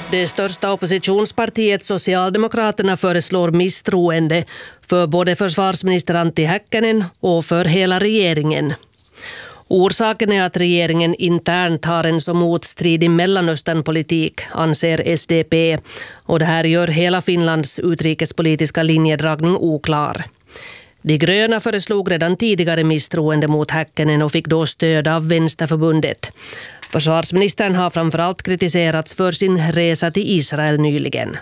Det största oppositionspartiet Socialdemokraterna föreslår misstroende för både försvarsminister Antti Häkkänen och för hela regeringen. Orsaken är att regeringen internt har en så motstridig Mellanösternpolitik, anser SDP, och det här gör hela Finlands utrikespolitiska linjedragning oklar. De gröna föreslog redan tidigare misstroende mot Häkkänen och fick då stöd av Vänsterförbundet. Försvarsministern har framförallt kritiserats för sin resa till Israel nyligen.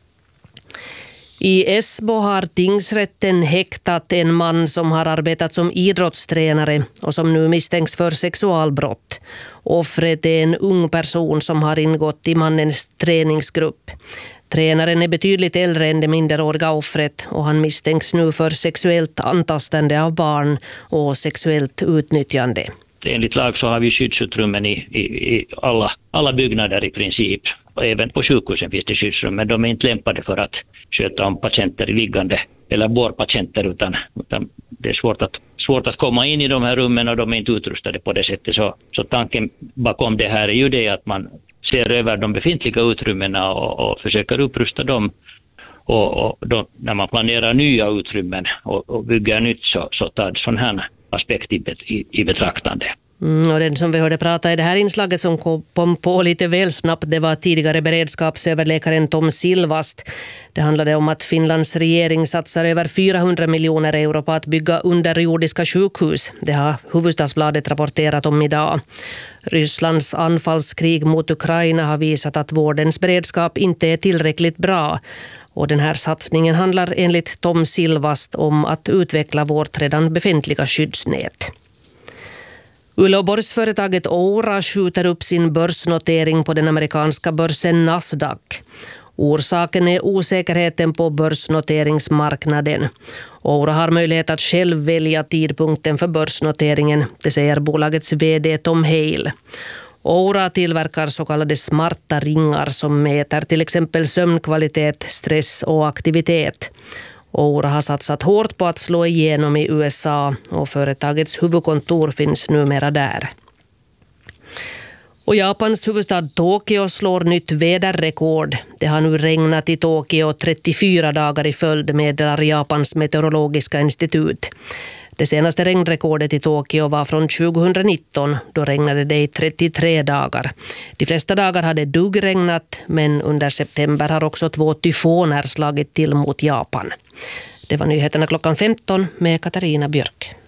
I Esbo har tingsrätten häktat en man som har arbetat som idrottstränare och som nu misstänks för sexualbrott. Offret är en ung person som har ingått i mannens träningsgrupp. Tränaren är betydligt äldre än det minderåriga offret och han misstänks nu för sexuellt antastande av barn och sexuellt utnyttjande. Enligt lag så har vi skyddsutrymmen i alla byggnader i princip. Även på sjukhusen finns det skyddsrum, men de är inte lämpade för att sköta om patienter i liggande eller bårpatienter, utan det är svårt att komma in i de här rummen och de är inte utrustade på det sättet. Så tanken bakom det här är ju det att man ser över de befintliga utrymmena och försöker upprusta dem. Och då, när man planerar nya utrymmen och bygger nytt så tar sån här aspekt i betraktande. Och den som vi hörde prata i det här inslaget som kom på lite väl snabbt, det var tidigare beredskapsöverläkaren Tom Silvast. Det handlade om att Finlands regering satsar över 400 miljoner euro på att bygga underjordiska sjukhus. Det har Hufvudstadsbladet rapporterat om idag. Rysslands anfallskrig mot Ukraina har visat att vårdens beredskap inte är tillräckligt bra. Och den här satsningen handlar enligt Tom Silvast om att utveckla vårt redan befintliga skyddsnät. Uleåborgsföretaget Oura skjuter upp sin börsnotering på den amerikanska börsen Nasdaq. Orsaken är osäkerheten på börsnoteringsmarknaden. Oura har möjlighet att själv välja tidpunkten för börsnoteringen, det säger bolagets vd Tom Hale. Oura tillverkar så kallade smarta ringar som mäter till exempel sömnkvalitet, stress och aktivitet. Oura har satsat hårt på att slå igenom i USA och företagets huvudkontor finns numera där. Och Japans huvudstad Tokyo slår nytt väderrekord. Det har nu regnat i Tokyo 34 dagar i följd, meddelar Japans meteorologiska institut. Det senaste regnrekordet i Tokyo var från 2019, då regnade det i 33 dagar. De flesta dagar hade duggregnat, men under september har också 2 tyfoner slagit till mot Japan. Det var nyheterna klockan 15 med Katarina Björk.